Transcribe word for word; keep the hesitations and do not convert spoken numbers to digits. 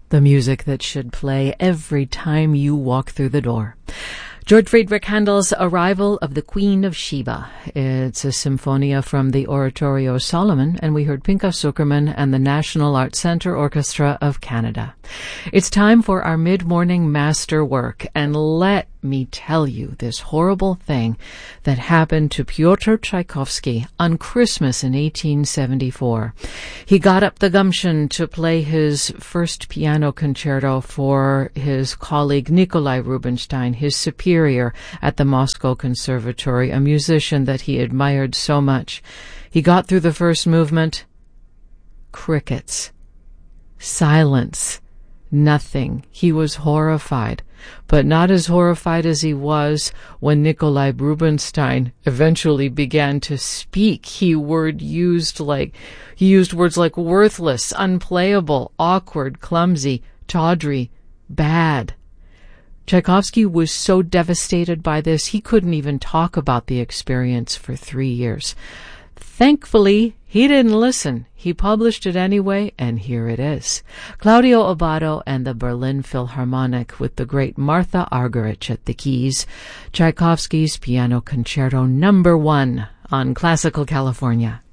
The music that should play every time you walk through the door. George Friedrich Handel's Arrival of the Queen of Sheba. It's a symphonia from the Oratorio Solomon, and we heard Pinchas Zukerman and the National Arts Centre Orchestra of Canada. It's time for our mid-morning masterwork, and let me tell you this horrible thing that happened to Pyotr Tchaikovsky on Christmas in eighteen seventy-four. He got up the gumption to play his first piano concerto for his colleague Nikolai Rubinstein, his superior at the Moscow Conservatory, a musician that he admired so much. He got through the first movement. Crickets. Silence. Nothing. He was horrified, but not as horrified as he was when Nikolai Rubinstein eventually began to speak. He word used like he used words like worthless, unplayable, awkward, clumsy, tawdry, bad. Tchaikovsky was so devastated by this, he couldn't even talk about the experience for three years. Thankfully, he didn't listen. He published it anyway, and here it is. Claudio Abbado and the Berlin Philharmonic with the great Martha Argerich at the keys. Tchaikovsky's Piano Concerto Number One on Classical California.